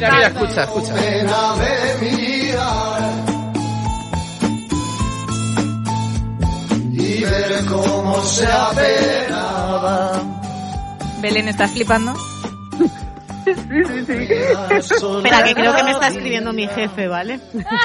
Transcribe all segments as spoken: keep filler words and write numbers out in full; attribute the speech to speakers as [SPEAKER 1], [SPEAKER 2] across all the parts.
[SPEAKER 1] Mira, mira, escucha, escucha.
[SPEAKER 2] Y ver cómo se apenaba.
[SPEAKER 3] Belén, ¿estás flipando?
[SPEAKER 4] Sí, sí, sí.
[SPEAKER 5] Espera, que creo que me está escribiendo mi jefe, ¿vale?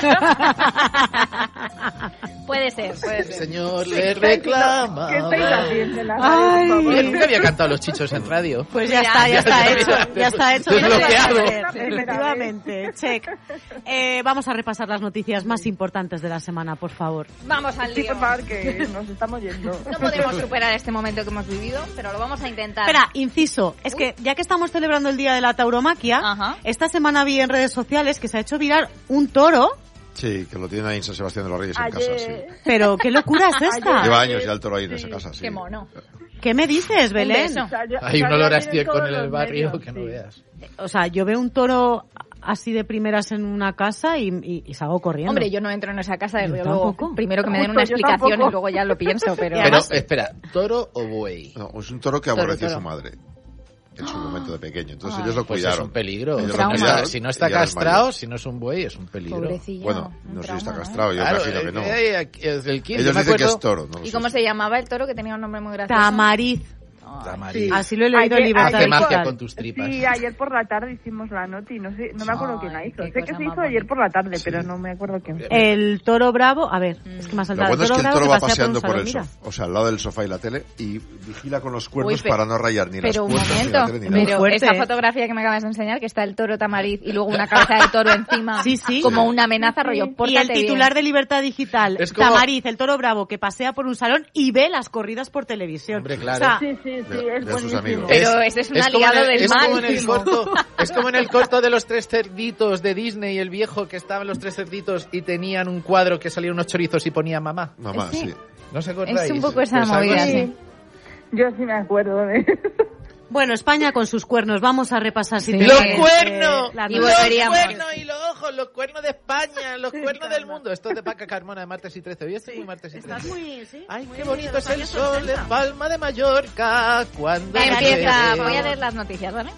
[SPEAKER 3] Puede ser, puede ser.
[SPEAKER 1] El señor le reclama.
[SPEAKER 4] ¿Qué estáis haciendo en la
[SPEAKER 5] Ay.
[SPEAKER 4] radio, por favor?
[SPEAKER 1] Nunca había cantado Los Chichos en radio.
[SPEAKER 5] Pues ya está, ya está hecho, ya está hecho.
[SPEAKER 1] Desbloqueado.
[SPEAKER 5] Efectivamente, check. Eh, vamos a repasar las noticias más importantes de la semana, por favor.
[SPEAKER 3] Vamos al
[SPEAKER 4] Sí,
[SPEAKER 3] lío.
[SPEAKER 4] por favor, que nos estamos yendo.
[SPEAKER 3] No podemos superar este momento que hemos vivido, pero lo vamos a intentar.
[SPEAKER 5] Espera, inciso, es que ya que estamos celebrando el Día de la Tauromaquia,
[SPEAKER 3] Ajá.
[SPEAKER 5] esta semana vi en redes sociales que se ha hecho virar un toro,
[SPEAKER 6] Sí, que lo tienen ahí en San Sebastián de los Reyes en
[SPEAKER 4] Ayer-
[SPEAKER 6] casa, sí.
[SPEAKER 5] pero ¿qué locura es esta?
[SPEAKER 6] Lleva años ya el toro ahí en esa casa, sí.
[SPEAKER 3] Qué mono.
[SPEAKER 5] ¿Qué me dices, Belén?
[SPEAKER 3] beso.
[SPEAKER 4] Salió-
[SPEAKER 1] Hay un
[SPEAKER 4] salió
[SPEAKER 1] olor a
[SPEAKER 4] ayer en
[SPEAKER 1] estiércol
[SPEAKER 4] todos
[SPEAKER 1] en el
[SPEAKER 4] los
[SPEAKER 1] barrio
[SPEAKER 4] medios,
[SPEAKER 1] que no
[SPEAKER 4] sí.
[SPEAKER 1] veas.
[SPEAKER 5] O sea, yo veo un toro así de primeras en una casa y, y, y salgo corriendo.
[SPEAKER 3] Hombre, yo no entro en esa casa, desde
[SPEAKER 5] Yo
[SPEAKER 3] luego.
[SPEAKER 5] tampoco.
[SPEAKER 3] Primero que me den
[SPEAKER 4] Justo,
[SPEAKER 3] una
[SPEAKER 4] yo
[SPEAKER 3] explicación
[SPEAKER 4] tampoco.
[SPEAKER 3] y luego ya lo pienso, pero...
[SPEAKER 1] Pero,
[SPEAKER 5] además-
[SPEAKER 1] espera, ¿toro o buey?
[SPEAKER 6] No, es un toro que
[SPEAKER 3] Toro,
[SPEAKER 6] aborreció a
[SPEAKER 3] toro.
[SPEAKER 6] su madre en su momento de pequeño. Entonces
[SPEAKER 3] Ay.
[SPEAKER 6] ellos lo
[SPEAKER 1] Pues
[SPEAKER 6] cuidaron.
[SPEAKER 1] es un peligro.
[SPEAKER 6] Ellos lo
[SPEAKER 3] trauma.
[SPEAKER 6] cuidaron
[SPEAKER 1] Si no está
[SPEAKER 6] y ya es
[SPEAKER 1] castrado,
[SPEAKER 6] mayor.
[SPEAKER 1] si no es un buey, es un peligro.
[SPEAKER 3] Pobrecillo.
[SPEAKER 6] Bueno,
[SPEAKER 3] un
[SPEAKER 6] no sé si
[SPEAKER 3] trauma,
[SPEAKER 6] está
[SPEAKER 3] ¿no?
[SPEAKER 6] castrado, yo
[SPEAKER 1] Claro,
[SPEAKER 6] imagino que no.
[SPEAKER 1] eh, eh, aquí es del Kid,
[SPEAKER 6] Ellos
[SPEAKER 1] yo me
[SPEAKER 6] dicen que
[SPEAKER 1] acuerdo-
[SPEAKER 6] es toro, ¿no?
[SPEAKER 3] ¿Y cómo se llamaba el toro que tenía un nombre muy gracioso?
[SPEAKER 5] Tamariz.
[SPEAKER 1] Tamariz.
[SPEAKER 5] Así lo he leído en
[SPEAKER 4] Ayer-
[SPEAKER 5] Libertad
[SPEAKER 1] Hace magia
[SPEAKER 5] Digital.
[SPEAKER 1] con tus tripas.
[SPEAKER 4] Sí, ayer por la tarde hicimos la noti, no sé, no me acuerdo quién la
[SPEAKER 3] Ay,
[SPEAKER 4] hizo.
[SPEAKER 3] qué
[SPEAKER 4] Sé que
[SPEAKER 3] cosa
[SPEAKER 4] se
[SPEAKER 3] más
[SPEAKER 4] hizo ayer por la tarde, pero no me acuerdo quién.
[SPEAKER 5] El toro bravo, a ver, es que me ha
[SPEAKER 6] Lo
[SPEAKER 5] saltado.
[SPEAKER 6] bueno es
[SPEAKER 5] el
[SPEAKER 6] que
[SPEAKER 5] toro
[SPEAKER 6] el toro
[SPEAKER 5] bravo
[SPEAKER 6] va
[SPEAKER 5] que pasea
[SPEAKER 6] paseando por
[SPEAKER 5] un
[SPEAKER 6] el
[SPEAKER 5] salón,
[SPEAKER 6] sofá, o sea, al lado del sofá y la tele, y vigila con los cuernos
[SPEAKER 3] Uy, pe-
[SPEAKER 6] para no rayar ni las
[SPEAKER 3] Pero un
[SPEAKER 6] puertas ni
[SPEAKER 3] momento,
[SPEAKER 6] la tele ni nada.
[SPEAKER 3] pero
[SPEAKER 5] fuerte,
[SPEAKER 3] esa
[SPEAKER 5] ¿eh?
[SPEAKER 3] fotografía que me acabas de enseñar, que está el toro Tamariz y luego una cabeza de toro encima,
[SPEAKER 5] Sí, sí.
[SPEAKER 3] como una amenaza, rollo,
[SPEAKER 5] Y
[SPEAKER 3] pórtate
[SPEAKER 5] el titular
[SPEAKER 3] bien.
[SPEAKER 5] de Libertad Digital,
[SPEAKER 1] Es como-
[SPEAKER 5] Tamariz, el toro bravo que pasea por un salón y ve las corridas por televisión.
[SPEAKER 1] Hombre, claro.
[SPEAKER 5] O sea,
[SPEAKER 4] Sí, sí, sí,
[SPEAKER 6] De-
[SPEAKER 4] es
[SPEAKER 6] de sus
[SPEAKER 4] buenísimo.
[SPEAKER 6] amigos.
[SPEAKER 3] Pero ese es un
[SPEAKER 1] como
[SPEAKER 3] aliado
[SPEAKER 1] en el-
[SPEAKER 3] del
[SPEAKER 1] es
[SPEAKER 3] mal.
[SPEAKER 1] Como en el corto, es como en el corto de los tres cerditos de Disney, el viejo que estaban los tres cerditos y tenían un cuadro que salían unos chorizos y ponía mamá.
[SPEAKER 6] Mamá,
[SPEAKER 3] Sí.
[SPEAKER 6] sí.
[SPEAKER 1] ¿No se acordáis?
[SPEAKER 3] Es un poco esa
[SPEAKER 1] Pues algo
[SPEAKER 3] movida,
[SPEAKER 1] así.
[SPEAKER 3] sí.
[SPEAKER 4] Yo sí me acuerdo de
[SPEAKER 5] bueno, España con sus cuernos, vamos a repasar si
[SPEAKER 3] Sí.
[SPEAKER 5] te
[SPEAKER 1] ¡Los
[SPEAKER 5] parece,
[SPEAKER 1] cuernos!
[SPEAKER 5] las
[SPEAKER 3] Y
[SPEAKER 1] ¡Los
[SPEAKER 5] noticias.
[SPEAKER 3] volveríamos.
[SPEAKER 1] cuernos y los ojos! ¡Los cuernos de España! ¡Los cuernos del mundo! Esto es de Paca Carmona de martes y trece. Hoy estoy muy martes y
[SPEAKER 5] Estás
[SPEAKER 1] trece.
[SPEAKER 5] muy, sí,
[SPEAKER 1] ¡Ay,
[SPEAKER 5] muy
[SPEAKER 1] qué
[SPEAKER 5] de
[SPEAKER 1] bonito
[SPEAKER 5] los
[SPEAKER 1] es el
[SPEAKER 5] años
[SPEAKER 1] sol
[SPEAKER 5] ochenta.
[SPEAKER 1] en Palma de Mallorca! Cuando
[SPEAKER 3] Ya empieza,
[SPEAKER 1] llueve.
[SPEAKER 3] voy a leer las noticias, ¿vale?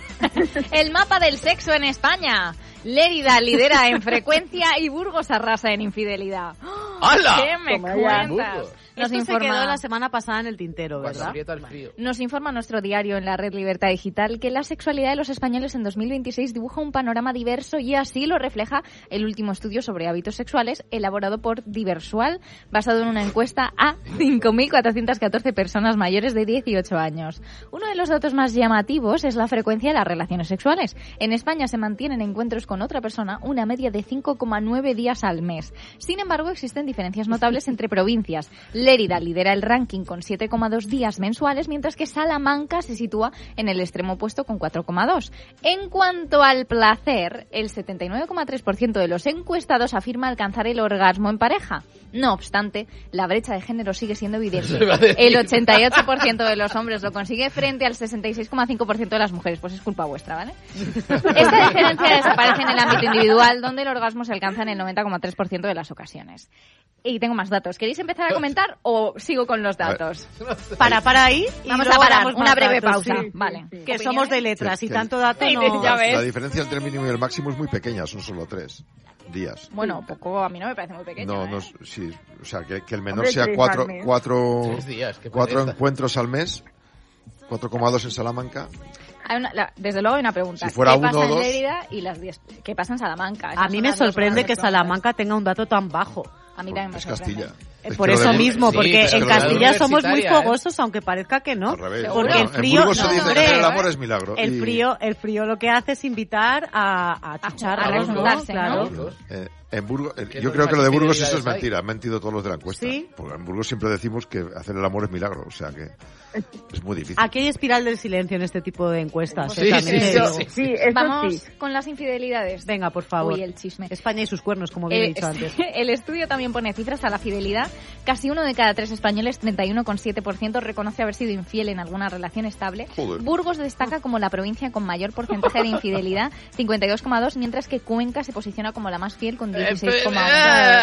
[SPEAKER 3] El mapa del sexo en España. Lérida lidera en frecuencia y Burgos arrasa en infidelidad.
[SPEAKER 1] ¡Hala!
[SPEAKER 3] ¿Qué me
[SPEAKER 4] Toma ya.
[SPEAKER 3] cuentas?
[SPEAKER 1] Burgos.
[SPEAKER 3] Nos
[SPEAKER 5] Esto se quedó
[SPEAKER 3] informa,
[SPEAKER 5] la semana pasada en el tintero,
[SPEAKER 1] Cuando
[SPEAKER 5] ¿verdad?
[SPEAKER 1] aprieta el frío.
[SPEAKER 3] nos informa nuestro diario en la red Libertad Digital que la sexualidad de los españoles en dos mil veintiséis dibuja un panorama diverso y así lo refleja el último estudio sobre hábitos sexuales elaborado por Diversual, basado en una encuesta a cinco mil cuatrocientas catorce personas mayores de dieciocho años. Uno de los datos más llamativos es la frecuencia de las relaciones sexuales. En España se mantienen encuentros con otra persona una media de cinco coma nueve días al mes. Sin embargo, existen diferencias notables entre provincias. Lérida lidera el ranking con siete coma dos días mensuales, mientras que Salamanca se sitúa en el extremo opuesto con cuatro coma dos. En cuanto al placer, el setenta y nueve coma tres por ciento de los encuestados afirma alcanzar el orgasmo en pareja. No obstante, la brecha de género sigue siendo evidente.
[SPEAKER 1] Eso iba a decir.
[SPEAKER 3] El ochenta y ocho por ciento de los hombres lo consigue frente al sesenta y seis coma cinco por ciento de las mujeres. Pues es culpa vuestra, ¿vale? Esta diferencia desaparece en el ámbito individual, donde el orgasmo se alcanza en el noventa coma tres por ciento de las ocasiones. Y tengo más datos. ¿Queréis empezar a comentar o sigo con los datos?
[SPEAKER 5] Para, para ahí. Y
[SPEAKER 3] Vamos a
[SPEAKER 5] luego
[SPEAKER 3] parar,
[SPEAKER 5] damos
[SPEAKER 3] una
[SPEAKER 5] más
[SPEAKER 3] breve
[SPEAKER 5] datos,
[SPEAKER 3] pausa.
[SPEAKER 5] sí.
[SPEAKER 3] Vale.
[SPEAKER 4] sí, sí.
[SPEAKER 5] Que somos de letras y
[SPEAKER 6] Que-
[SPEAKER 5] tanto dato
[SPEAKER 3] Sí,
[SPEAKER 5] no...
[SPEAKER 3] ya ves.
[SPEAKER 6] La diferencia entre el mínimo y el máximo es muy pequeña, son solo tres días.
[SPEAKER 3] Bueno, poco, a mí no me parece muy pequeño.
[SPEAKER 6] No,
[SPEAKER 3] ¿eh?
[SPEAKER 6] no, es- sí, o sea, que, que el menor
[SPEAKER 4] Hombre,
[SPEAKER 6] sea
[SPEAKER 4] tres
[SPEAKER 6] cuatro,
[SPEAKER 4] al mes.
[SPEAKER 6] cuatro,
[SPEAKER 1] Tres días, qué
[SPEAKER 6] cuatro
[SPEAKER 1] pereza.
[SPEAKER 6] encuentros al mes, cuatro coma dos en Salamanca.
[SPEAKER 3] Hay una- la- desde luego hay una pregunta.
[SPEAKER 6] Si fuera
[SPEAKER 3] ¿Qué
[SPEAKER 6] uno
[SPEAKER 3] pasa
[SPEAKER 6] o
[SPEAKER 3] en
[SPEAKER 6] dos?
[SPEAKER 3] Lérida y las diez? ¿Qué pasa en Salamanca?
[SPEAKER 5] A
[SPEAKER 3] Esas
[SPEAKER 5] mí
[SPEAKER 3] son
[SPEAKER 5] me
[SPEAKER 3] las dos
[SPEAKER 5] sorprende
[SPEAKER 3] grandes
[SPEAKER 5] que
[SPEAKER 3] preguntas.
[SPEAKER 5] Salamanca tenga un dato tan bajo.
[SPEAKER 3] A mí también me
[SPEAKER 6] Es
[SPEAKER 3] sorprende.
[SPEAKER 6] Castilla.
[SPEAKER 5] Eh,
[SPEAKER 6] Es
[SPEAKER 5] Por
[SPEAKER 6] que lo
[SPEAKER 5] eso
[SPEAKER 6] de Bur-
[SPEAKER 5] mismo,
[SPEAKER 1] sí,
[SPEAKER 5] porque
[SPEAKER 1] pero
[SPEAKER 5] en
[SPEAKER 6] que lo de
[SPEAKER 5] Castilla somos muy
[SPEAKER 1] universitaria, ¿eh?
[SPEAKER 5] fogosos, aunque parezca que no.
[SPEAKER 6] Al revés.
[SPEAKER 3] Porque
[SPEAKER 6] No,
[SPEAKER 5] el frío-
[SPEAKER 6] en Burgos
[SPEAKER 5] no,
[SPEAKER 6] se dice
[SPEAKER 5] hombre,
[SPEAKER 6] que el amor es milagro.
[SPEAKER 5] El
[SPEAKER 6] y,
[SPEAKER 5] frío, el frío lo que hace es invitar a, a chuchar,
[SPEAKER 3] a
[SPEAKER 5] ¿no?
[SPEAKER 3] rejuntarse,
[SPEAKER 5] Claro.
[SPEAKER 3] ¿no?
[SPEAKER 6] eh, en Burgos, eh,
[SPEAKER 1] ¿Qué
[SPEAKER 6] yo creo que lo de
[SPEAKER 1] normas y
[SPEAKER 6] Burgos eso es
[SPEAKER 1] fidelidades hay?
[SPEAKER 6] mentira, han mentido todos los de la encuesta.
[SPEAKER 5] ¿Sí?
[SPEAKER 6] Porque en Burgos siempre decimos que hacer el amor es milagro, o sea que es muy difícil.
[SPEAKER 5] Aquí hay espiral del silencio en este tipo de encuestas.
[SPEAKER 1] Sí,
[SPEAKER 5] ¿eh? También
[SPEAKER 1] sí,
[SPEAKER 5] te
[SPEAKER 1] sí,
[SPEAKER 5] digo.
[SPEAKER 1] sí.
[SPEAKER 4] Sí, eso
[SPEAKER 3] Vamos
[SPEAKER 4] sí.
[SPEAKER 3] con las infidelidades.
[SPEAKER 5] Venga, por favor.
[SPEAKER 3] Uy, el chisme.
[SPEAKER 5] España y sus cuernos, como bien he
[SPEAKER 3] Eh,
[SPEAKER 5] dicho antes.
[SPEAKER 3] El estudio también pone cifras a la fidelidad. Casi uno de cada tres españoles, treinta y uno coma siete por ciento, reconoce haber sido infiel en alguna relación estable.
[SPEAKER 6] Joder.
[SPEAKER 3] Burgos destaca como la provincia con mayor porcentaje de infidelidad, cincuenta y dos coma dos, mientras que Cuenca se posiciona como la más fiel con dieciséis coma uno.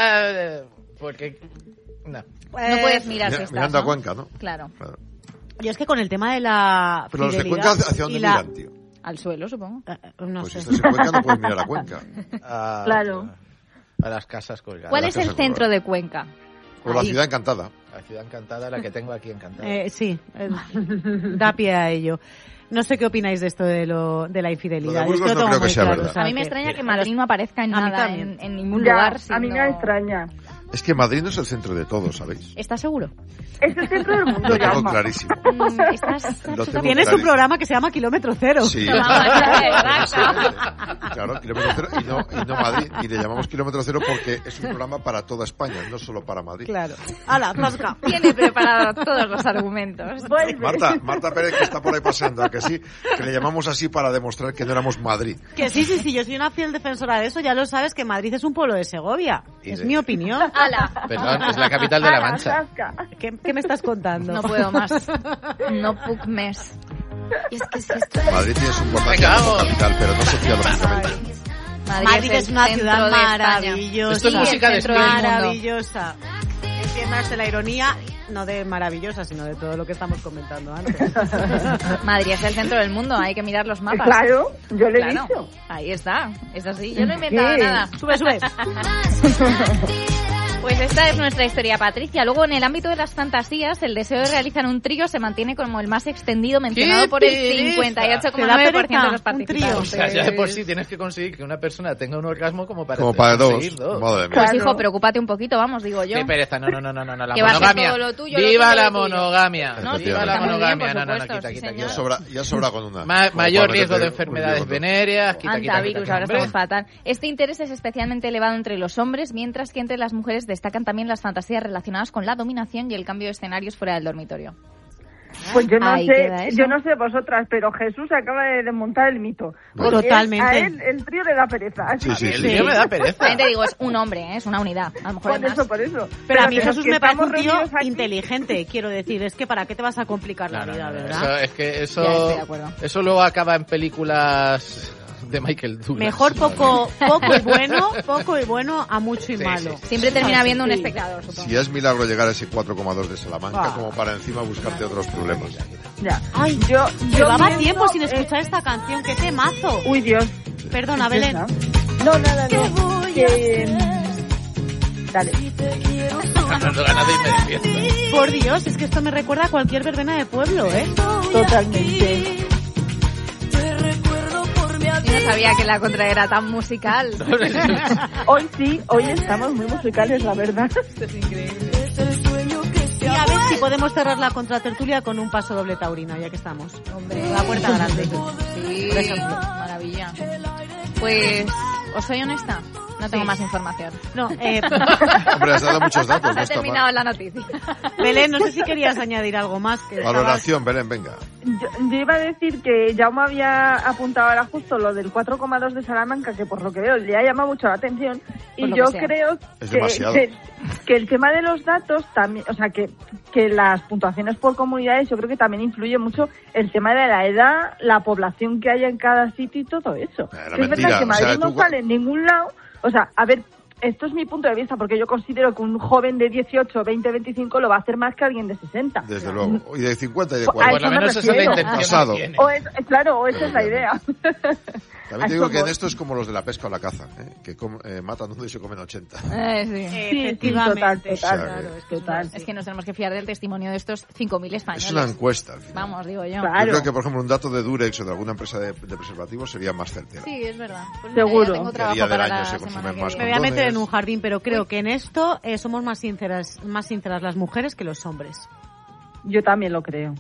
[SPEAKER 1] Eh, Porque... No.
[SPEAKER 3] No puedes mirar
[SPEAKER 6] Mira-
[SPEAKER 3] estas,
[SPEAKER 6] mirando a
[SPEAKER 3] ¿no?
[SPEAKER 6] Cuenca, ¿no?
[SPEAKER 3] Claro.
[SPEAKER 6] Claro.
[SPEAKER 5] Yo es que con el tema de la
[SPEAKER 6] Pero los de
[SPEAKER 5] fidelidad
[SPEAKER 6] Cuenca, ¿hacia
[SPEAKER 5] y
[SPEAKER 6] dónde
[SPEAKER 5] la-
[SPEAKER 6] miran, tío?
[SPEAKER 3] Al suelo, supongo.
[SPEAKER 5] Uh, no
[SPEAKER 6] Pues
[SPEAKER 5] sé.
[SPEAKER 6] si estás en Cuenca no puedes mirar a Cuenca.
[SPEAKER 1] A,
[SPEAKER 4] Claro.
[SPEAKER 1] A las casas colgadas.
[SPEAKER 3] ¿Cuál
[SPEAKER 6] la
[SPEAKER 3] es el
[SPEAKER 6] casa
[SPEAKER 3] centro
[SPEAKER 6] colgada.
[SPEAKER 3] de Cuenca?
[SPEAKER 6] O la
[SPEAKER 3] Ahí.
[SPEAKER 6] ciudad encantada.
[SPEAKER 1] La ciudad encantada, la que tengo aquí encantada.
[SPEAKER 5] Eh, sí, eh, da pie a ello. No sé qué opináis de esto de, lo, de la infidelidad.
[SPEAKER 6] Lo de Burgos
[SPEAKER 5] Yo
[SPEAKER 6] no
[SPEAKER 5] tengo
[SPEAKER 6] creo que
[SPEAKER 5] muy
[SPEAKER 6] sea
[SPEAKER 5] claro,
[SPEAKER 6] verdad.
[SPEAKER 5] o sea,
[SPEAKER 3] A mí me
[SPEAKER 5] que-
[SPEAKER 3] extraña que Madrid no aparezca en
[SPEAKER 5] A mí
[SPEAKER 3] nada,
[SPEAKER 5] también.
[SPEAKER 3] en, en ningún
[SPEAKER 4] Ya,
[SPEAKER 3] lugar.
[SPEAKER 4] a mí me
[SPEAKER 3] sino-
[SPEAKER 4] extraña.
[SPEAKER 6] Es que Madrid no es el centro de todo, ¿sabéis?
[SPEAKER 3] ¿Estás seguro?
[SPEAKER 4] Es el centro del mundo,
[SPEAKER 6] Lo tengo
[SPEAKER 4] Jaume.
[SPEAKER 6] clarísimo.
[SPEAKER 3] Mm, ¿Estás
[SPEAKER 6] Lo
[SPEAKER 3] absolutamente-
[SPEAKER 6] tengo
[SPEAKER 5] Tienes un
[SPEAKER 6] clarísimo.
[SPEAKER 5] programa que se llama Kilómetro Cero.
[SPEAKER 6] Sí. Claro, kilómetro cero y no, y no Madrid. Y le llamamos kilómetro cero porque es un programa para toda España, no solo para Madrid.
[SPEAKER 5] Claro. ¡Hala, zasca!
[SPEAKER 3] Tiene preparado todos los argumentos.
[SPEAKER 4] Vuelve.
[SPEAKER 6] Marta, Marta Pérez, que está por ahí pasando, ¿a que sí? Que le llamamos así para demostrar que no éramos Madrid.
[SPEAKER 5] Que sí, sí, sí, yo soy una fiel defensora de eso. Ya lo sabes que Madrid es un pueblo de Segovia.
[SPEAKER 1] Y
[SPEAKER 5] Es
[SPEAKER 1] de-
[SPEAKER 5] mi opinión.
[SPEAKER 3] ¡Hala!
[SPEAKER 1] Perdón, es la capital de la
[SPEAKER 4] Ala,
[SPEAKER 1] Mancha.
[SPEAKER 4] zasca.
[SPEAKER 5] ¿Qué, qué me estás contando?
[SPEAKER 3] No puedo más. No puc més. Y es que si esto...
[SPEAKER 6] Madrid tiene su importancia
[SPEAKER 1] Venga,
[SPEAKER 6] como
[SPEAKER 1] vamos.
[SPEAKER 6] capital, pero no sociológicamente.
[SPEAKER 5] Madrid es una
[SPEAKER 3] el
[SPEAKER 5] ciudad
[SPEAKER 3] centro de España.
[SPEAKER 5] maravillosa.
[SPEAKER 1] Esto es música de
[SPEAKER 3] centro del mundo.
[SPEAKER 5] Maravillosa. Entiéndase la ironía, no de maravillosa, sino de todo lo que estamos comentando antes.
[SPEAKER 3] Madrid es el centro del mundo, hay que mirar los mapas.
[SPEAKER 4] Claro, yo le he
[SPEAKER 3] Claro,
[SPEAKER 4] dicho.
[SPEAKER 3] ahí está, es así. Yo no he inventado
[SPEAKER 4] ¿Qué?
[SPEAKER 3] nada.
[SPEAKER 5] Sube, sube.
[SPEAKER 3] Pues esta es nuestra historia, Patricia. Luego, en el ámbito de las fantasías, el deseo de realizar un trío se mantiene como el más extendido, mencionado
[SPEAKER 1] ¡Qué
[SPEAKER 3] por el
[SPEAKER 1] pereza!
[SPEAKER 3] cincuenta y ocho
[SPEAKER 5] ¿Te
[SPEAKER 3] coma
[SPEAKER 5] da
[SPEAKER 3] nueve por ciento de los
[SPEAKER 5] pereza un trío?
[SPEAKER 3] participantes.
[SPEAKER 1] O sea, ya de por sí tienes que conseguir que una persona tenga un orgasmo como para,
[SPEAKER 6] Como para dos.
[SPEAKER 1] conseguir dos.
[SPEAKER 6] Madre mía.
[SPEAKER 3] Pues
[SPEAKER 4] Claro.
[SPEAKER 3] hijo, preocúpate un poquito, vamos, digo yo.
[SPEAKER 1] Qué pereza, no, no, no, no, no, no, la
[SPEAKER 3] Que va a ser
[SPEAKER 1] monogamia.
[SPEAKER 3] todo lo tuyo, lo
[SPEAKER 1] Viva
[SPEAKER 3] tuyo,
[SPEAKER 1] la
[SPEAKER 3] lo tuyo.
[SPEAKER 1] monogamia.
[SPEAKER 6] No,
[SPEAKER 1] Viva
[SPEAKER 6] está
[SPEAKER 1] la
[SPEAKER 6] muy bien,
[SPEAKER 1] monogamia.
[SPEAKER 3] por
[SPEAKER 1] No, no, no,
[SPEAKER 3] supuesto,
[SPEAKER 1] quita,
[SPEAKER 3] sí,
[SPEAKER 1] quita,
[SPEAKER 3] señor.
[SPEAKER 6] Ya
[SPEAKER 1] quita.
[SPEAKER 6] sobra, ya sobra con una.
[SPEAKER 1] Ma-
[SPEAKER 6] Como
[SPEAKER 1] mayor
[SPEAKER 6] para
[SPEAKER 1] riesgo de
[SPEAKER 6] meterte un
[SPEAKER 1] enfermedades
[SPEAKER 6] lío con dos.
[SPEAKER 1] venéreas. Quita, quita,
[SPEAKER 3] Antavirus,
[SPEAKER 1] quita,
[SPEAKER 3] ahora
[SPEAKER 1] hombre.
[SPEAKER 3] estamos fatal. Este interés es especialmente elevado entre los hombres, mientras que entre las mujeres destacan también las fantasías relacionadas con la dominación y el cambio de escenarios fuera del dormitorio.
[SPEAKER 4] Pues yo no
[SPEAKER 3] Ahí
[SPEAKER 4] sé,
[SPEAKER 3] queda eso.
[SPEAKER 4] yo no sé vosotras, pero Jesús acaba de desmontar el mito. Porque
[SPEAKER 5] Totalmente.
[SPEAKER 4] A él el trío le da pereza. Así
[SPEAKER 6] Sí, sí,
[SPEAKER 4] que-
[SPEAKER 1] El
[SPEAKER 6] sí.
[SPEAKER 1] tío me da pereza.
[SPEAKER 3] También te digo, es un hombre, ¿eh? Es una unidad. A lo mejor hay
[SPEAKER 4] Por
[SPEAKER 3] más.
[SPEAKER 4] eso, por eso.
[SPEAKER 5] Pero a mí
[SPEAKER 4] que los
[SPEAKER 5] Jesús
[SPEAKER 4] que
[SPEAKER 5] me parece un
[SPEAKER 4] estamos
[SPEAKER 5] tío
[SPEAKER 4] reunidos aquí-
[SPEAKER 5] inteligente, quiero decir. Es que ¿para qué te vas a complicar la
[SPEAKER 1] No, no,
[SPEAKER 5] vida,
[SPEAKER 1] no, no,
[SPEAKER 5] verdad?
[SPEAKER 1] Eso, es que
[SPEAKER 3] Ya
[SPEAKER 1] eso,
[SPEAKER 3] estoy de acuerdo.
[SPEAKER 1] eso luego acaba en películas de Michael Douglas.
[SPEAKER 5] Mejor poco, poco y bueno, poco y bueno a mucho y
[SPEAKER 1] Sí,
[SPEAKER 5] malo.
[SPEAKER 1] sí.
[SPEAKER 3] Siempre termina
[SPEAKER 5] Sí.
[SPEAKER 3] viendo un espectador, supongo.
[SPEAKER 6] Si es milagro llegar a ese cuatro coma dos de Salamanca,
[SPEAKER 5] Ah.
[SPEAKER 6] como para encima buscarte otros problemas.
[SPEAKER 4] Ya.
[SPEAKER 5] Ay,
[SPEAKER 4] yo, yo
[SPEAKER 5] Llevaba
[SPEAKER 4] pienso,
[SPEAKER 5] tiempo sin
[SPEAKER 4] eh,
[SPEAKER 5] escuchar esta canción. ¡Qué temazo!
[SPEAKER 4] Uy, Dios.
[SPEAKER 5] Perdona, Belén.
[SPEAKER 4] No, nada, no. Que... Dale.
[SPEAKER 1] Dando ganas de irme de fiesta.
[SPEAKER 5] Por Dios, es que esto me recuerda a cualquier verbena de pueblo, ¿eh?
[SPEAKER 4] Totalmente.
[SPEAKER 3] Yo no sabía que la contra era tan musical.
[SPEAKER 4] Hoy sí, hoy estamos muy musicales, la verdad.
[SPEAKER 5] Y a ver si podemos cerrar la contratertulia con un paso doble taurino, ya que estamos.
[SPEAKER 3] Hombre,
[SPEAKER 5] La puerta grande.
[SPEAKER 3] Sí, por ejemplo. Maravilla. Pues, ¿os soy honesta? No tengo
[SPEAKER 5] Sí.
[SPEAKER 3] más información.
[SPEAKER 5] No, eh,
[SPEAKER 6] Hombre, has dado muchos datos. No
[SPEAKER 3] Ha
[SPEAKER 6] está
[SPEAKER 3] terminado
[SPEAKER 6] mal.
[SPEAKER 3] la noticia.
[SPEAKER 5] Belén, no sé si querías añadir algo más. Que estabas-
[SPEAKER 6] Valoración, Belén, venga.
[SPEAKER 4] Yo, yo iba a decir que ya me había apuntado ahora justo lo del cuatro coma dos de Salamanca, que por lo que veo le ha llamado mucho la atención.
[SPEAKER 3] Por
[SPEAKER 4] Y
[SPEAKER 3] lo
[SPEAKER 4] yo
[SPEAKER 3] que sea.
[SPEAKER 4] creo
[SPEAKER 6] Es
[SPEAKER 4] que,
[SPEAKER 6] demasiado.
[SPEAKER 4] que, que el tema de los datos también, o sea, que, que las puntuaciones por comunidades, yo creo que también influye mucho el tema de la edad, la población que haya en cada sitio y todo eso.
[SPEAKER 6] Era
[SPEAKER 4] Que es
[SPEAKER 6] mentira,
[SPEAKER 4] verdad que
[SPEAKER 6] o
[SPEAKER 4] Madrid
[SPEAKER 6] sea,
[SPEAKER 4] no
[SPEAKER 6] tú-
[SPEAKER 4] sale en ningún lado. O sea, a ver, esto es mi punto de vista, porque yo considero que un joven de dieciocho, veinte, veinticinco lo va a hacer más que alguien de sesenta.
[SPEAKER 6] Desde luego. Y de cincuenta y de
[SPEAKER 4] Pues,
[SPEAKER 1] Por
[SPEAKER 6] cuarenta.
[SPEAKER 1] lo
[SPEAKER 4] eso me
[SPEAKER 1] menos esa es la
[SPEAKER 4] refiero.
[SPEAKER 1] intención
[SPEAKER 6] Pasado.
[SPEAKER 1] que tiene.
[SPEAKER 4] O es, claro, o esa es la idea.
[SPEAKER 6] También te digo que en
[SPEAKER 4] Somos-
[SPEAKER 6] esto es como los de la pesca o la caza, ¿eh? que com- eh, matan uno y se comen ochenta.
[SPEAKER 3] Eh, sí.
[SPEAKER 5] Eh,
[SPEAKER 4] Sí, sí,
[SPEAKER 5] efectivamente.
[SPEAKER 4] total, total.
[SPEAKER 5] Claro, es que
[SPEAKER 4] Total.
[SPEAKER 3] Es que nos tenemos que fiar del testimonio de estos cinco mil españoles.
[SPEAKER 6] Es una encuesta, al final.
[SPEAKER 3] Vamos, digo yo.
[SPEAKER 4] Claro.
[SPEAKER 6] Yo creo que, por ejemplo, un dato de Durex o de alguna empresa de, de preservativos sería más certero.
[SPEAKER 3] Sí, es verdad. Pues mira,
[SPEAKER 4] Seguro.
[SPEAKER 3] ya tengo
[SPEAKER 6] ¿Qué
[SPEAKER 3] trabajo
[SPEAKER 6] día del
[SPEAKER 3] para
[SPEAKER 6] año
[SPEAKER 3] la
[SPEAKER 6] se
[SPEAKER 3] semana
[SPEAKER 6] consumen
[SPEAKER 3] que
[SPEAKER 6] más
[SPEAKER 5] Me
[SPEAKER 3] viene.
[SPEAKER 5] voy a meter en un
[SPEAKER 6] condones?
[SPEAKER 5] jardín, pero creo que en esto eh, somos más sinceras, más sinceras las mujeres que los hombres.
[SPEAKER 4] Yo también lo creo.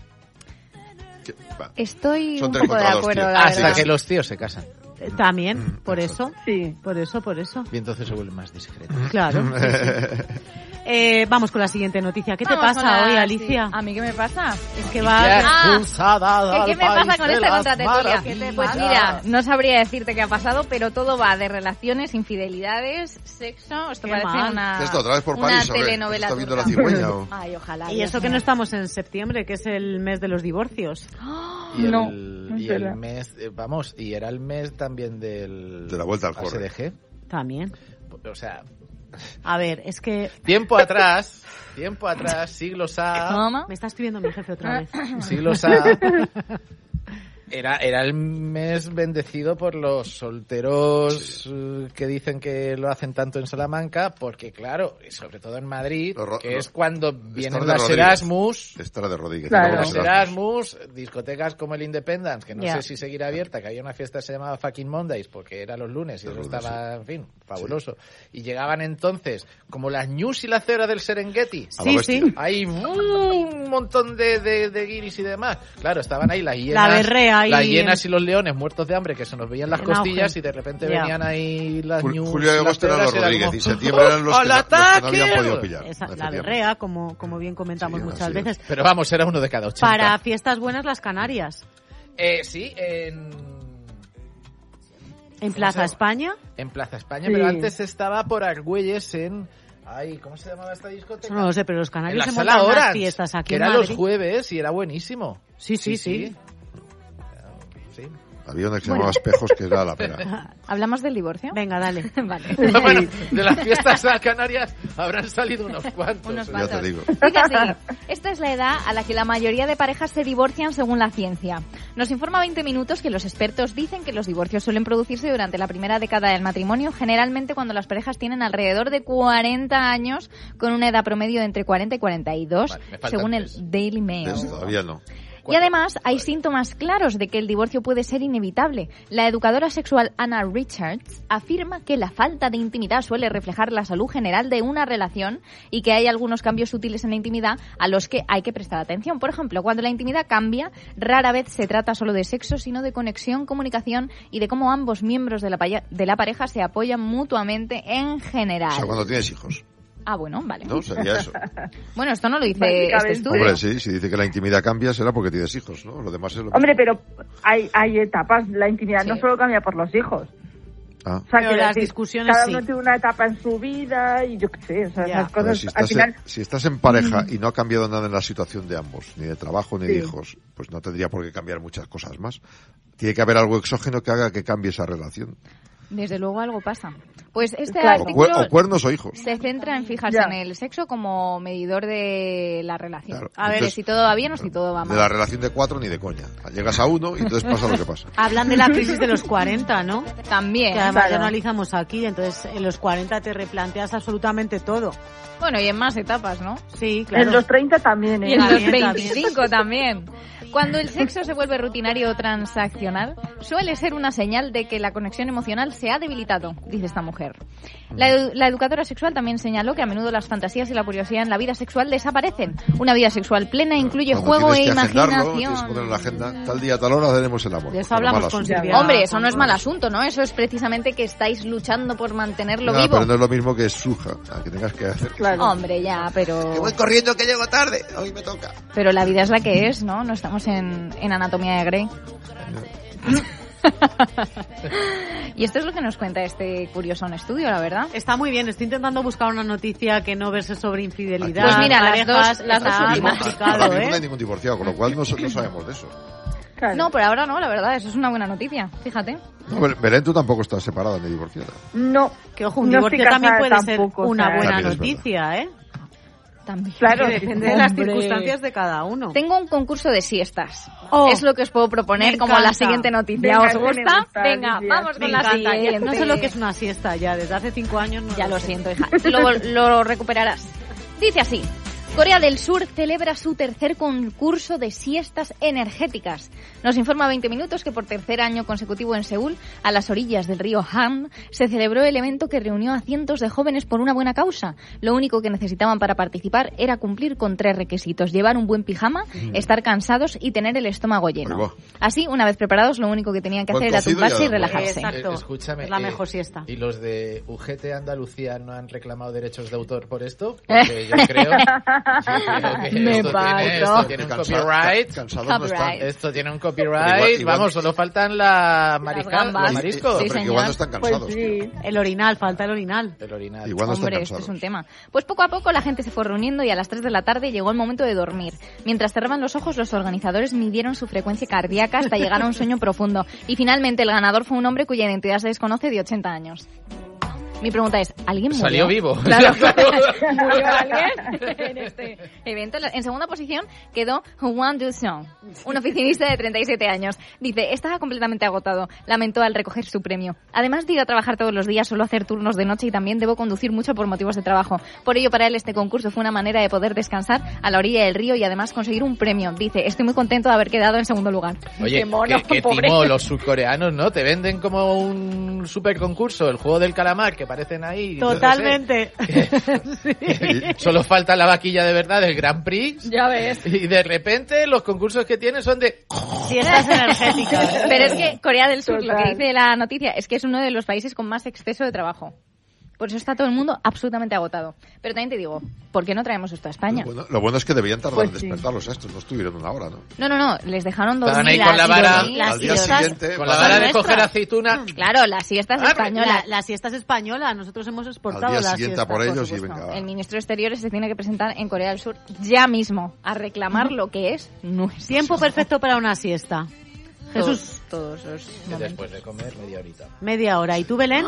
[SPEAKER 6] Que- va.
[SPEAKER 3] Estoy
[SPEAKER 6] Son
[SPEAKER 3] un
[SPEAKER 6] tres
[SPEAKER 3] poco de
[SPEAKER 6] contra dos,
[SPEAKER 3] acuerdo,
[SPEAKER 6] tío.
[SPEAKER 3] la
[SPEAKER 1] Hasta
[SPEAKER 3] verdad.
[SPEAKER 1] que los tíos se casan.
[SPEAKER 5] Eh, También,
[SPEAKER 6] Mm,
[SPEAKER 5] por
[SPEAKER 6] exacto.
[SPEAKER 5] eso,
[SPEAKER 4] Sí.
[SPEAKER 5] por eso, por eso.
[SPEAKER 1] Y entonces se vuelve más discreto.
[SPEAKER 5] Claro. sí, sí. Eh, vamos con la siguiente noticia. ¿Qué te
[SPEAKER 3] Vamos con
[SPEAKER 5] pasa
[SPEAKER 3] la-
[SPEAKER 5] hoy,
[SPEAKER 3] sí.
[SPEAKER 5] Alicia?
[SPEAKER 3] ¿A mí qué me pasa?
[SPEAKER 5] Es que va...
[SPEAKER 3] Ah,
[SPEAKER 1] Expulsada
[SPEAKER 3] ¿Qué, qué me
[SPEAKER 1] al
[SPEAKER 3] pasa
[SPEAKER 1] país
[SPEAKER 3] con
[SPEAKER 1] de
[SPEAKER 3] esta
[SPEAKER 1] las
[SPEAKER 3] contratertulia?
[SPEAKER 1] maravillas.
[SPEAKER 3] Pues mira, no sabría decirte qué ha pasado, pero todo va de relaciones, infidelidades, sexo. Esto
[SPEAKER 5] Qué
[SPEAKER 3] parece
[SPEAKER 5] mal.
[SPEAKER 3] una,
[SPEAKER 6] ¿Qué esto, otra vez por
[SPEAKER 3] una
[SPEAKER 6] París o qué?
[SPEAKER 3] telenovela.
[SPEAKER 6] ¿Está viendo
[SPEAKER 3] turca.
[SPEAKER 6] la cigüeña o...?
[SPEAKER 3] Ay, ojalá.
[SPEAKER 5] Y
[SPEAKER 3] Dios
[SPEAKER 5] eso que no
[SPEAKER 3] mío.
[SPEAKER 5] estamos en septiembre, que es el mes de los divorcios.
[SPEAKER 1] Y el,
[SPEAKER 4] No, es
[SPEAKER 1] y el
[SPEAKER 4] verdad.
[SPEAKER 1] mes, eh, vamos, y era el mes también del...
[SPEAKER 6] De la vuelta al
[SPEAKER 1] A
[SPEAKER 6] jorre.
[SPEAKER 1] S D G.
[SPEAKER 5] También.
[SPEAKER 1] O sea,
[SPEAKER 5] A ver, es que...
[SPEAKER 1] tiempo atrás, tiempo atrás, siglos A,
[SPEAKER 3] ¿Cómo?
[SPEAKER 5] Me está escribiendo mi jefe otra vez.
[SPEAKER 1] siglos A, Era, era el mes bendecido por los solteros
[SPEAKER 6] Sí.
[SPEAKER 1] eh, que dicen que lo hacen tanto en Salamanca, porque claro, y sobre todo en Madrid,
[SPEAKER 6] Los ro-
[SPEAKER 1] que
[SPEAKER 6] los-
[SPEAKER 1] es cuando
[SPEAKER 6] Esta
[SPEAKER 1] vienen
[SPEAKER 6] de
[SPEAKER 1] las
[SPEAKER 6] Rodríguez.
[SPEAKER 1] Erasmus,
[SPEAKER 6] Esta era de Rodríguez.
[SPEAKER 4] Claro.
[SPEAKER 6] luego
[SPEAKER 1] las
[SPEAKER 6] los
[SPEAKER 1] Erasmus, discotecas como el Independence, que no
[SPEAKER 5] Ya.
[SPEAKER 1] sé si seguirá abierta, que había una fiesta que se llamaba Fucking Mondays, porque era los lunes y
[SPEAKER 6] Los
[SPEAKER 1] eso
[SPEAKER 6] lunes,
[SPEAKER 1] estaba, en fin, fabuloso. Y llegaban entonces, como las News y la Cebra del Serengeti,
[SPEAKER 6] A la
[SPEAKER 5] Sí,
[SPEAKER 6] bestia.
[SPEAKER 5] sí.
[SPEAKER 1] hay un montón de, de, de guiris y demás. Claro, estaban ahí las hienas,
[SPEAKER 5] La berrea ahí
[SPEAKER 1] las hienas
[SPEAKER 5] en-
[SPEAKER 1] y los leones muertos de hambre que se nos veían las
[SPEAKER 5] En
[SPEAKER 1] costillas
[SPEAKER 5] auge.
[SPEAKER 1] y de repente
[SPEAKER 5] Ya.
[SPEAKER 1] venían ahí las
[SPEAKER 6] Jul-
[SPEAKER 1] news.
[SPEAKER 6] Julio y
[SPEAKER 1] las
[SPEAKER 6] agosto eran
[SPEAKER 1] cebras,
[SPEAKER 6] los
[SPEAKER 1] era
[SPEAKER 6] Rodríguez
[SPEAKER 1] como,
[SPEAKER 6] y septiembre eran los que,
[SPEAKER 1] ¡al
[SPEAKER 6] no, los que no habían
[SPEAKER 1] ataque!
[SPEAKER 6] podido pillar.
[SPEAKER 5] Esa- la
[SPEAKER 6] efectivamente.
[SPEAKER 5] berrea, como, como bien comentamos
[SPEAKER 6] Sí,
[SPEAKER 5] muchas
[SPEAKER 6] así es.
[SPEAKER 5] veces.
[SPEAKER 1] Pero vamos, era uno de cada ochenta.
[SPEAKER 5] Para fiestas buenas, las Canarias.
[SPEAKER 1] Eh, sí, en...
[SPEAKER 5] En
[SPEAKER 1] ¿Cómo
[SPEAKER 5] Plaza
[SPEAKER 1] se llama?
[SPEAKER 5] España.
[SPEAKER 1] En Plaza España,
[SPEAKER 4] Sí.
[SPEAKER 1] pero antes estaba por Argüelles en... Ay, ¿cómo se llamaba esta discoteca?
[SPEAKER 5] No lo sé, pero los
[SPEAKER 1] En
[SPEAKER 5] canarios
[SPEAKER 1] la
[SPEAKER 5] se
[SPEAKER 1] Sala
[SPEAKER 5] montan unas
[SPEAKER 1] Orange,
[SPEAKER 5] fiestas aquí
[SPEAKER 1] que
[SPEAKER 5] en
[SPEAKER 1] era
[SPEAKER 5] Madrid.
[SPEAKER 1] los jueves y era buenísimo.
[SPEAKER 5] Sí, sí, sí.
[SPEAKER 1] Sí.
[SPEAKER 6] Había una que se llamaba Espejos, que era la pena.
[SPEAKER 3] ¿Hablamos del divorcio?
[SPEAKER 5] Venga, dale.
[SPEAKER 3] Vale.
[SPEAKER 1] Bueno, de las fiestas a Canarias habrán salido unos cuantos.
[SPEAKER 3] Unos
[SPEAKER 6] Ya te
[SPEAKER 3] cuantos.
[SPEAKER 6] digo.
[SPEAKER 3] Dice así, esta es la edad a la que la mayoría de parejas se divorcian según la ciencia. Nos informa veinte minutos que los expertos dicen que los divorcios suelen producirse durante la primera década del matrimonio, generalmente cuando las parejas tienen alrededor de cuarenta años, con una edad promedio de entre cuarenta y cuarenta y dos,
[SPEAKER 1] Vale, me faltan
[SPEAKER 3] según el
[SPEAKER 1] tres.
[SPEAKER 3] Daily Mail.
[SPEAKER 6] ¿Ves? Todavía no.
[SPEAKER 3] Y además hay síntomas claros de que el divorcio puede ser inevitable. La educadora sexual Anna Richards afirma que la falta de intimidad suele reflejar la salud general de una relación y que hay algunos cambios sutiles en la intimidad a los que hay que prestar atención. Por ejemplo, cuando la intimidad cambia, rara vez se trata solo de sexo, sino de conexión, comunicación y de cómo ambos miembros de la, paya- de la pareja se apoyan mutuamente en general.
[SPEAKER 6] O sea, cuando tienes hijos,
[SPEAKER 3] Ah, bueno, vale.
[SPEAKER 6] ¿no? Sería eso.
[SPEAKER 3] Bueno, esto no lo dice este
[SPEAKER 4] Básicamente.
[SPEAKER 3] estudio.
[SPEAKER 6] Hombre, sí, si dice que la intimidad cambia será porque tienes hijos, ¿no? Lo demás es lo mismo.
[SPEAKER 4] Hombre, pero hay, hay etapas. La intimidad
[SPEAKER 3] Sí.
[SPEAKER 4] no solo cambia por los hijos.
[SPEAKER 6] Ah.
[SPEAKER 4] O sea,
[SPEAKER 5] Pero
[SPEAKER 4] quiero
[SPEAKER 5] las
[SPEAKER 4] decir,
[SPEAKER 5] discusiones
[SPEAKER 4] cada
[SPEAKER 5] sí.
[SPEAKER 4] uno tiene una etapa en su vida y yo qué sé, o sea,
[SPEAKER 5] Ya.
[SPEAKER 4] esas
[SPEAKER 6] A ver,
[SPEAKER 4] cosas
[SPEAKER 6] si,
[SPEAKER 4] al
[SPEAKER 6] estás
[SPEAKER 4] final...
[SPEAKER 6] en, si estás en pareja y no ha cambiado nada en la situación de ambos, ni de trabajo ni de
[SPEAKER 4] Sí.
[SPEAKER 6] hijos, pues no tendría por qué cambiar muchas cosas más. Tiene que haber algo exógeno que haga que cambie esa relación.
[SPEAKER 3] Desde luego algo pasa. Pues este
[SPEAKER 4] Claro.
[SPEAKER 6] O,
[SPEAKER 3] artículo
[SPEAKER 6] cuer- o cuernos o hijos.
[SPEAKER 3] se centra en fijarse
[SPEAKER 4] Ya.
[SPEAKER 3] en el sexo como medidor de la relación.
[SPEAKER 6] Claro.
[SPEAKER 3] A ver
[SPEAKER 6] Entonces,
[SPEAKER 3] si todo va bien o si todo va
[SPEAKER 6] De
[SPEAKER 3] mal.
[SPEAKER 6] la relación de cuatro ni de coña. Llegas a uno y entonces pasa lo que pasa.
[SPEAKER 5] Hablan de la crisis de los cuarenta, ¿no?
[SPEAKER 3] También.
[SPEAKER 5] Que además ya
[SPEAKER 4] Claro.
[SPEAKER 5] no analizamos aquí, entonces en los cuarenta te replanteas absolutamente todo.
[SPEAKER 3] Bueno, y en más etapas, ¿no?
[SPEAKER 5] Sí, claro.
[SPEAKER 4] En los treinta también, ¿eh?
[SPEAKER 3] Y en los
[SPEAKER 5] También,
[SPEAKER 3] veinticinco también. Cuando el sexo se vuelve rutinario o transaccional, suele ser una señal de que la conexión emocional se ha debilitado, dice esta mujer. La, edu- la educadora sexual también señaló que a menudo las fantasías y la curiosidad en la vida sexual desaparecen. Una vida sexual plena incluye
[SPEAKER 6] Cuando
[SPEAKER 3] juego e
[SPEAKER 6] tienes que agendarlo,
[SPEAKER 3] imaginación.
[SPEAKER 6] tienes que poner en la agenda, tal día, tal hora haremos el amor.
[SPEAKER 5] De eso
[SPEAKER 6] Pero
[SPEAKER 5] hablamos
[SPEAKER 6] mal
[SPEAKER 5] con
[SPEAKER 6] asunto.
[SPEAKER 5] Silvia.
[SPEAKER 3] Hombre, eso no es
[SPEAKER 5] Con-
[SPEAKER 3] mal asunto, ¿no? Eso es precisamente que estáis luchando por mantenerlo
[SPEAKER 6] Ya,
[SPEAKER 3] vivo.
[SPEAKER 6] pero no es lo mismo que suja, a que tengas que hacer.
[SPEAKER 4] Claro.
[SPEAKER 3] Hombre, ya, pero...
[SPEAKER 6] Que voy corriendo, que llego tarde, hoy me toca.
[SPEAKER 3] Pero la vida es la que es, ¿no? No estamos en, en Anatomía de Grey. Y esto es lo que nos cuenta este curioso estudio, la verdad.
[SPEAKER 5] Está muy bien, estoy intentando buscar una noticia que no verse sobre infidelidad.
[SPEAKER 3] Pues mira, las
[SPEAKER 5] parejas,
[SPEAKER 3] dos- las dos
[SPEAKER 5] está
[SPEAKER 3] últimas.
[SPEAKER 5] complicado,
[SPEAKER 6] Ahora mismo no hay
[SPEAKER 5] ¿eh?
[SPEAKER 6] ningún divorciado, con lo cual no, no sabemos de eso.
[SPEAKER 4] Claro.
[SPEAKER 3] No, por ahora no, la verdad, eso es una buena noticia, fíjate.
[SPEAKER 6] No, Bel- Belén, tú tampoco estás separada ni divorciada.
[SPEAKER 4] No.
[SPEAKER 5] Que ojo, un
[SPEAKER 4] No
[SPEAKER 5] divorcio
[SPEAKER 4] estoy
[SPEAKER 5] también
[SPEAKER 4] casada
[SPEAKER 5] puede ser
[SPEAKER 4] tampoco,
[SPEAKER 5] una
[SPEAKER 4] o sea,
[SPEAKER 5] buena
[SPEAKER 6] También es
[SPEAKER 5] noticia, ¿eh?
[SPEAKER 3] También.
[SPEAKER 4] Claro.
[SPEAKER 5] Que depende de las
[SPEAKER 3] Hombre.
[SPEAKER 5] circunstancias de cada uno.
[SPEAKER 3] Tengo un concurso de siestas.
[SPEAKER 5] Oh,
[SPEAKER 3] es lo que os puedo proponer
[SPEAKER 5] me
[SPEAKER 3] como la
[SPEAKER 5] encanta.
[SPEAKER 3] siguiente noticia.
[SPEAKER 4] Venga,
[SPEAKER 3] ¿Os
[SPEAKER 4] ese me
[SPEAKER 3] gusta?
[SPEAKER 4] gusta,
[SPEAKER 3] Venga,
[SPEAKER 4] sí,
[SPEAKER 3] vamos
[SPEAKER 5] Me
[SPEAKER 3] con la
[SPEAKER 5] encanta. Ya
[SPEAKER 3] siguiente.
[SPEAKER 5] no sé lo que es una siesta ya, desde hace cinco años no
[SPEAKER 3] Ya lo
[SPEAKER 5] sé.
[SPEAKER 3] siento, hija. Lo, lo recuperarás. Dice así. Corea del Sur celebra su tercer concurso de siestas energéticas. Nos informa veinte minutos que por tercer año consecutivo en Seúl, a las orillas del río Han, se celebró el evento que reunió a cientos de jóvenes por una buena causa. Lo único que necesitaban para participar era cumplir con tres requisitos: llevar un buen pijama, estar cansados y tener el estómago lleno.
[SPEAKER 6] Ahí va.
[SPEAKER 3] Así, una vez preparados, lo único que tenían que
[SPEAKER 6] Buen
[SPEAKER 3] hacer era
[SPEAKER 6] cocido y
[SPEAKER 3] tumbarse y
[SPEAKER 6] a dar vueltas.
[SPEAKER 3] relajarse.
[SPEAKER 5] Exacto.
[SPEAKER 1] Eh, escúchame.
[SPEAKER 5] Es la
[SPEAKER 1] eh,
[SPEAKER 5] mejor siesta.
[SPEAKER 1] ¿Y los de U G T Andalucía no han reclamado derechos de autor por esto? Porque yo creo, yo creo que
[SPEAKER 3] Me
[SPEAKER 1] esto, tiene,
[SPEAKER 3] parto.
[SPEAKER 1] esto tiene un
[SPEAKER 6] Cansa-
[SPEAKER 1] copyright.
[SPEAKER 6] ca- cansados no están.
[SPEAKER 3] Copyright.
[SPEAKER 1] Esto tiene un
[SPEAKER 6] Pero
[SPEAKER 1] copyright.
[SPEAKER 6] igual- igual-
[SPEAKER 1] Vamos, solo faltan la mariscal,
[SPEAKER 3] gambas.
[SPEAKER 1] los
[SPEAKER 6] Y- y-
[SPEAKER 1] mariscos.
[SPEAKER 3] Sí,
[SPEAKER 6] pero que
[SPEAKER 3] señor.
[SPEAKER 6] igual no están
[SPEAKER 4] Pues
[SPEAKER 6] cansados.
[SPEAKER 4] sí.
[SPEAKER 5] El orinal, falta el orinal.
[SPEAKER 1] El orinal.
[SPEAKER 6] Igual no están
[SPEAKER 3] Hombre, esto
[SPEAKER 6] cansados.
[SPEAKER 3] es un tema. Pues poco a poco la gente se fue reuniendo y a las tres de la tarde llegó el momento de dormir. Mientras cerraban los ojos, los organizadores midieron su frecuencia cardíaca hasta llegar a un sueño profundo. Y finalmente el ganador fue un hombre cuya identidad se desconoce, de ochenta años. Mi pregunta es, ¿alguien murió?
[SPEAKER 1] Salió vivo.
[SPEAKER 3] Claro, ¿murió alguien en este evento? En segunda posición quedó Juan Dusson, un oficinista de treinta y siete años. Dice, estaba completamente agotado. Lamentó al recoger su premio. Además de ir a trabajar todos los días, suelo hacer turnos de noche y también debo conducir mucho por motivos de trabajo. Por ello, para él este concurso fue una manera de poder descansar a la orilla del río y además conseguir un premio. Dice, estoy muy contento de haber quedado en segundo lugar.
[SPEAKER 1] Oye,
[SPEAKER 3] qué mono,
[SPEAKER 1] qué, qué
[SPEAKER 3] pobre.
[SPEAKER 1] timo los surcoreanos, ¿no? Te venden como un super concurso, el juego del calamar, que parecen ahí.
[SPEAKER 5] Totalmente.
[SPEAKER 1] Sí. Solo falta la vaquilla de verdad del Grand Prix.
[SPEAKER 3] Ya ves.
[SPEAKER 1] Y de repente los concursos que tienen son de...
[SPEAKER 5] Siestas energéticas.
[SPEAKER 3] Pero es que Corea del Sur,
[SPEAKER 4] Total.
[SPEAKER 3] lo que dice la noticia, es que es uno de los países con más exceso de trabajo. Por eso está todo el mundo absolutamente agotado. Pero también te digo, ¿por qué no traemos esto a España?
[SPEAKER 6] Lo bueno, lo bueno es que debían tardar
[SPEAKER 4] Pues
[SPEAKER 6] en
[SPEAKER 4] sí.
[SPEAKER 6] despertarlos estos, no estuvieron una hora, ¿no?
[SPEAKER 3] No, no, no, les dejaron
[SPEAKER 1] Estaban
[SPEAKER 3] dormir.
[SPEAKER 1] ahí con la vara,
[SPEAKER 3] dormir.
[SPEAKER 5] las
[SPEAKER 6] al día
[SPEAKER 5] siestas-
[SPEAKER 6] siguiente,
[SPEAKER 1] Con la
[SPEAKER 6] pasan-
[SPEAKER 1] vara de
[SPEAKER 5] nuestra.
[SPEAKER 1] coger aceituna.
[SPEAKER 3] Claro, la siesta es
[SPEAKER 1] Ah,
[SPEAKER 3] española.
[SPEAKER 5] La, la siesta es española, nosotros hemos exportado
[SPEAKER 6] al día
[SPEAKER 5] la
[SPEAKER 6] siguiente
[SPEAKER 5] siesta.
[SPEAKER 6] a por ellos y
[SPEAKER 5] supuesto.
[SPEAKER 6] venga.
[SPEAKER 3] El ministro de Exteriores se tiene que presentar en Corea del Sur ya mismo a reclamar lo que es nuestro.
[SPEAKER 5] Tiempo perfecto para una siesta. Jesús,
[SPEAKER 3] Todos, todos los
[SPEAKER 1] Y
[SPEAKER 3] momentos.
[SPEAKER 1] después de comer media horita.
[SPEAKER 5] media hora. ¿Y tú, Belén?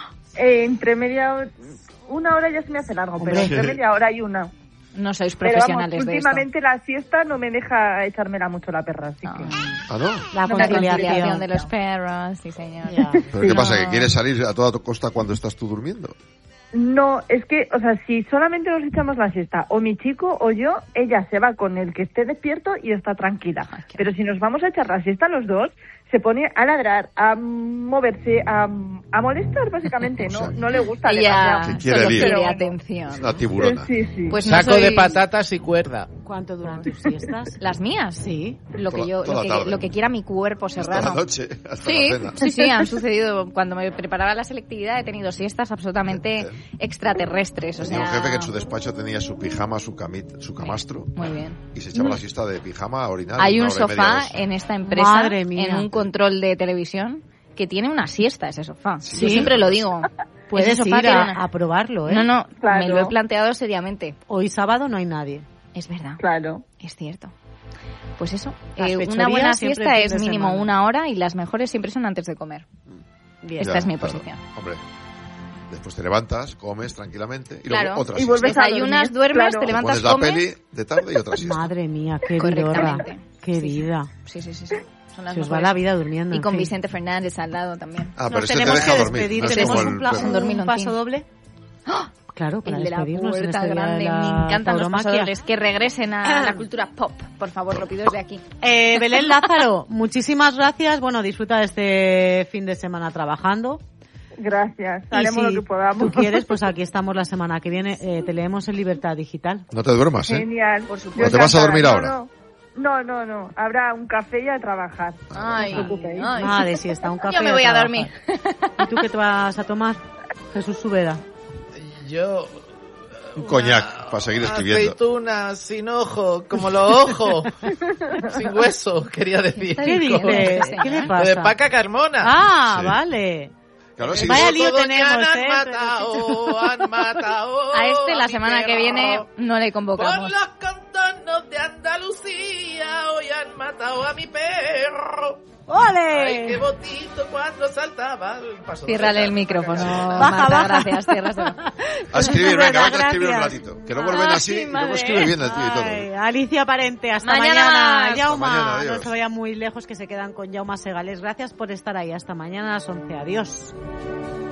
[SPEAKER 4] Eh, entre media hora, una hora ya se me hace largo,
[SPEAKER 5] Hombre.
[SPEAKER 4] pero entre media hora y una.
[SPEAKER 3] No sois
[SPEAKER 4] Pero vamos,
[SPEAKER 3] profesionales de esto.
[SPEAKER 4] últimamente la siesta no me deja echármela mucho la perra, así que...
[SPEAKER 6] Ah, ¿no?
[SPEAKER 5] La
[SPEAKER 3] La
[SPEAKER 5] conciliación.
[SPEAKER 3] conciliación de los perros, sí señor.
[SPEAKER 5] Ya.
[SPEAKER 6] ¿Pero qué
[SPEAKER 4] Sí.
[SPEAKER 6] pasa? ¿Que quieres salir a toda tu costa cuando estás tú durmiendo?
[SPEAKER 4] No, es que, o sea, si solamente nos echamos la siesta, o mi chico o yo, ella se va con el que esté despierto y está tranquila.
[SPEAKER 3] Ay, qué
[SPEAKER 4] Pero si nos vamos a echar la siesta los dos, se pone a ladrar, a moverse, a, a molestar, básicamente. No, no le gusta
[SPEAKER 3] Ella
[SPEAKER 4] demasiado.
[SPEAKER 6] Que quiere
[SPEAKER 3] solo
[SPEAKER 6] lío.
[SPEAKER 3] quiere
[SPEAKER 4] Pero-
[SPEAKER 3] atención.
[SPEAKER 6] Es una tiburona.
[SPEAKER 4] Sí, sí.
[SPEAKER 3] Pues no
[SPEAKER 1] Saco de
[SPEAKER 3] sois-
[SPEAKER 1] patatas y cuerda.
[SPEAKER 5] ¿Cuánto duran tus siestas?
[SPEAKER 3] Las mías.
[SPEAKER 5] Sí.
[SPEAKER 3] Lo que
[SPEAKER 6] Toda-
[SPEAKER 3] yo,
[SPEAKER 6] toda
[SPEAKER 3] lo que,
[SPEAKER 6] tarde.
[SPEAKER 3] lo que quiera mi cuerpo
[SPEAKER 6] Hasta
[SPEAKER 3] serrano.
[SPEAKER 6] la noche, hasta
[SPEAKER 3] Sí,
[SPEAKER 6] la cena.
[SPEAKER 3] sí, sí, han sucedido. Cuando me preparaba la selectividad he tenido siestas absolutamente extraterrestres. O
[SPEAKER 6] Tenía un
[SPEAKER 3] sea,
[SPEAKER 6] jefe que en su despacho tenía su pijama, su, camit, su camastro,
[SPEAKER 3] muy bien.
[SPEAKER 6] y se echaba la siesta de pijama a orinar.
[SPEAKER 3] Hay
[SPEAKER 6] una
[SPEAKER 3] un
[SPEAKER 6] hora y media,
[SPEAKER 3] sofá
[SPEAKER 6] dos.
[SPEAKER 3] en esta empresa,
[SPEAKER 5] Madre mía.
[SPEAKER 3] en un control de televisión, que tiene una siesta ese sofá.
[SPEAKER 6] Sí.
[SPEAKER 3] Yo siempre lo digo.
[SPEAKER 5] Puedes
[SPEAKER 3] Ese sofá
[SPEAKER 5] ir
[SPEAKER 3] tiene
[SPEAKER 5] a,
[SPEAKER 3] una-
[SPEAKER 5] a probarlo, ¿eh?
[SPEAKER 3] No, no,
[SPEAKER 4] Claro.
[SPEAKER 3] me lo he planteado seriamente.
[SPEAKER 5] Hoy sábado no hay nadie.
[SPEAKER 3] Es verdad,
[SPEAKER 4] Claro.
[SPEAKER 3] es cierto. Pues eso,
[SPEAKER 5] Las
[SPEAKER 3] eh,
[SPEAKER 5] fechorías
[SPEAKER 3] una buena
[SPEAKER 5] siempre
[SPEAKER 3] siesta
[SPEAKER 5] el fin
[SPEAKER 3] es
[SPEAKER 5] de
[SPEAKER 3] mínimo
[SPEAKER 5] semana.
[SPEAKER 3] una hora y las mejores siempre son antes de comer.
[SPEAKER 5] Bien.
[SPEAKER 3] Esta
[SPEAKER 6] Ya,
[SPEAKER 3] es mi
[SPEAKER 6] claro.
[SPEAKER 3] posición.
[SPEAKER 6] Hombre, después te levantas, comes tranquilamente y
[SPEAKER 3] Claro.
[SPEAKER 6] luego otra
[SPEAKER 4] Y
[SPEAKER 6] siesta.
[SPEAKER 4] vuelves a
[SPEAKER 3] Desayunas,
[SPEAKER 4] dormir,
[SPEAKER 3] duermes,
[SPEAKER 4] claro.
[SPEAKER 3] te
[SPEAKER 6] Te
[SPEAKER 3] levantas,
[SPEAKER 6] pones la
[SPEAKER 3] comes.
[SPEAKER 6] peli de tarde y otra siesta.
[SPEAKER 5] Madre mía, qué
[SPEAKER 3] Correctamente.
[SPEAKER 5] vidorra. Qué
[SPEAKER 3] Sí, sí.
[SPEAKER 5] vida.
[SPEAKER 3] Sí, sí, sí, sí. Son las
[SPEAKER 5] Se os va
[SPEAKER 3] mejores.
[SPEAKER 5] la vida durmiendo.
[SPEAKER 3] Y
[SPEAKER 5] en
[SPEAKER 3] con
[SPEAKER 5] fin.
[SPEAKER 3] Vicente Fernández al lado también.
[SPEAKER 6] Ah, pero
[SPEAKER 5] Nos
[SPEAKER 6] ese te
[SPEAKER 5] tenemos
[SPEAKER 6] deja
[SPEAKER 5] que
[SPEAKER 6] dormir.
[SPEAKER 5] despedir.
[SPEAKER 6] No es
[SPEAKER 5] ¿Tenemos
[SPEAKER 6] como
[SPEAKER 5] un,
[SPEAKER 6] el
[SPEAKER 5] pla-
[SPEAKER 6] perro.
[SPEAKER 3] Un dormilontín.
[SPEAKER 5] un paso doble? Claro, para
[SPEAKER 3] El de la
[SPEAKER 5] despedirnos en
[SPEAKER 3] puerta
[SPEAKER 5] este día de
[SPEAKER 3] grande.
[SPEAKER 5] la
[SPEAKER 3] Me encantan los
[SPEAKER 5] tauromaquia.
[SPEAKER 3] pasadores. Que regresen a la cultura pop. Por favor, lo pido desde aquí.
[SPEAKER 5] Eh, Belén Lázaro, muchísimas gracias. Bueno, disfruta de este fin de semana trabajando.
[SPEAKER 4] Gracias.
[SPEAKER 5] Y
[SPEAKER 4] Haremos
[SPEAKER 5] si
[SPEAKER 4] lo que podamos.
[SPEAKER 5] tú quieres, pues aquí estamos la semana que viene. Eh, te leemos en Libertad Digital.
[SPEAKER 6] No te duermas, ¿eh?
[SPEAKER 4] Genial.
[SPEAKER 3] Por supuesto.
[SPEAKER 4] Yo
[SPEAKER 6] ¿No te vas a
[SPEAKER 4] encantada.
[SPEAKER 6] dormir
[SPEAKER 4] No,
[SPEAKER 6] ahora?
[SPEAKER 4] No, no, no, no. Habrá un café y a trabajar.
[SPEAKER 3] Ay,
[SPEAKER 4] No os preocupéis.
[SPEAKER 3] ay.
[SPEAKER 5] Nada de siesta, un café.
[SPEAKER 3] Yo me
[SPEAKER 5] y
[SPEAKER 3] voy a
[SPEAKER 5] trabajar.
[SPEAKER 3] dormir.
[SPEAKER 5] ¿Y tú qué te vas a tomar? Jesús Subeda.
[SPEAKER 1] Yo...
[SPEAKER 6] Un coñac,
[SPEAKER 1] una-
[SPEAKER 6] para seguir
[SPEAKER 1] una
[SPEAKER 6] escribiendo.
[SPEAKER 1] Aceituna sin ojo, como los ojos. Sin hueso, quería decir.
[SPEAKER 5] ¿Qué dice? ¿Qué le
[SPEAKER 1] Lo
[SPEAKER 5] pasa?
[SPEAKER 1] de Paca Carmona.
[SPEAKER 5] Ah,
[SPEAKER 6] Sí.
[SPEAKER 5] vale.
[SPEAKER 6] Claro, sí,
[SPEAKER 5] Vaya
[SPEAKER 6] sí.
[SPEAKER 5] lío
[SPEAKER 1] Todo
[SPEAKER 5] tenemos,
[SPEAKER 1] han
[SPEAKER 5] ¿eh?
[SPEAKER 1] matado, han matado
[SPEAKER 3] A este la
[SPEAKER 1] mi
[SPEAKER 3] semana que
[SPEAKER 1] perro.
[SPEAKER 3] viene no le
[SPEAKER 1] Por
[SPEAKER 3] convocamos.
[SPEAKER 1] los contornos de Andalucía hoy han matado a mi perro. Ay, qué
[SPEAKER 5] ¡Ole!
[SPEAKER 1] botito cuando saltaba al paso.
[SPEAKER 3] Ciérrale el micrófono.
[SPEAKER 5] Baja,
[SPEAKER 3] Marta,
[SPEAKER 5] baja.
[SPEAKER 3] Gracias, ciérraselo.
[SPEAKER 6] A escribir,
[SPEAKER 5] Subeda,
[SPEAKER 6] venga, vete a escribir un
[SPEAKER 5] gracias.
[SPEAKER 6] ratito. Que luego ven
[SPEAKER 3] Ay,
[SPEAKER 6] así y luego
[SPEAKER 3] madre.
[SPEAKER 6] escribe bien el tío y
[SPEAKER 5] Ay,
[SPEAKER 6] todo.
[SPEAKER 5] Alicia Parente, hasta
[SPEAKER 3] Mañana
[SPEAKER 5] mañana.
[SPEAKER 3] más.
[SPEAKER 5] Yauma,
[SPEAKER 6] Hasta mañana, adiós.
[SPEAKER 5] no se vayan muy lejos, que se quedan con Yauma Segales. Gracias por estar ahí. Hasta mañana a las once. Adiós.